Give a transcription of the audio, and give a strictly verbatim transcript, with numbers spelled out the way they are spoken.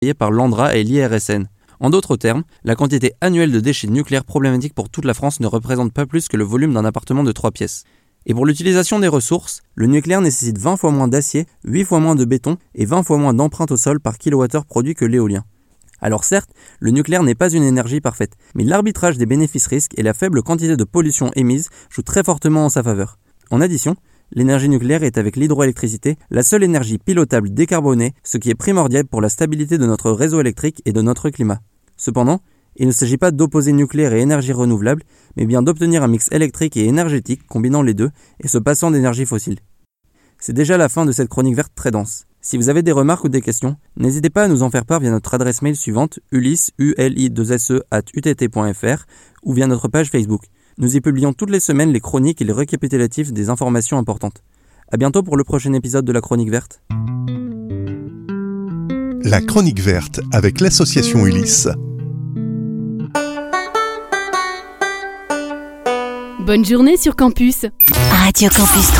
par l'ANDRA et l'I R S N. En d'autres termes, la quantité annuelle de déchets nucléaires problématiques pour toute la France ne représente pas plus que le volume d'un appartement de trois pièces. Et pour l'utilisation des ressources, le nucléaire nécessite vingt fois moins d'acier, huit fois moins de béton et vingt fois moins d'empreinte au sol par kilowattheure produit que l'éolien. Alors certes, le nucléaire n'est pas une énergie parfaite, mais l'arbitrage des bénéfices-risques et la faible quantité de pollution émise jouent très fortement en sa faveur. En addition, l'énergie nucléaire est avec l'hydroélectricité la seule énergie pilotable décarbonée, ce qui est primordial pour la stabilité de notre réseau électrique et de notre climat. Cependant, il ne s'agit pas d'opposer nucléaire et énergie renouvelable, mais bien d'obtenir un mix électrique et énergétique combinant les deux et se passant d'énergie fossile. C'est déjà la fin de cette chronique verte très dense. Si vous avez des remarques ou des questions, n'hésitez pas à nous en faire part via notre adresse mail suivante ulysse u l i deux s e arobase u t t point f r ou via notre page Facebook. Nous y publions toutes les semaines les chroniques et les récapitulatifs des informations importantes. À bientôt pour le prochain épisode de la Chronique Verte. La Chronique Verte avec l'association Ulysse. Bonne journée sur Campus. Radio Campus trois.